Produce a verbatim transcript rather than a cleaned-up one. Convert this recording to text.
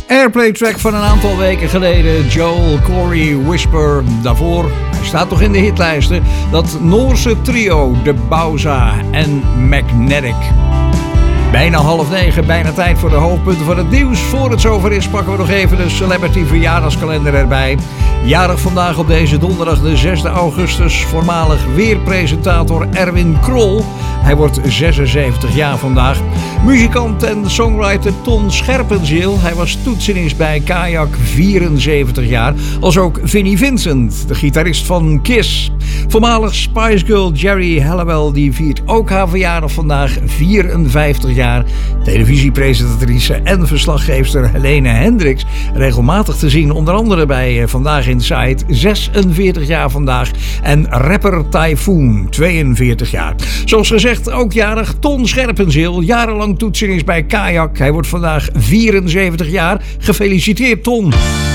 Airplay track van een aantal weken geleden. Joel Corey Whisper. Daarvoor, hij staat toch in de hitlijsten. Dat Noorse trio, de Bauza en Magnetic. Bijna half negen, bijna tijd voor de hoofdpunten van het nieuws. Voor het zover is pakken we nog even de Celebrity verjaardagskalender erbij. Jarig vandaag op deze donderdag de zesde augustus. Voormalig weerpresentator Erwin Krol. Hij wordt zesenzeventig jaar vandaag. Muzikant en songwriter Ton Scherpenzeel. Hij was toetsenist bij Kajak, vierenzeventig jaar. Als ook Vinnie Vincent, de gitarist van Kiss. Voormalig Spice Girl Jerry Halliwell, die viert ook haar verjaardag vandaag, vierenvijftig jaar. Televisiepresentatrice en verslaggeefster Helene Hendricks. Regelmatig te zien, onder andere bij Vandaag Inside, zesenveertig jaar vandaag. En rapper Typhoon, tweeënveertig jaar. Zoals gezegd, ook jarig Ton Scherpenzeel. Jarenlang toetsenist bij Kajak. Hij wordt vandaag vierenzeventig jaar. Gefeliciteerd, Ton.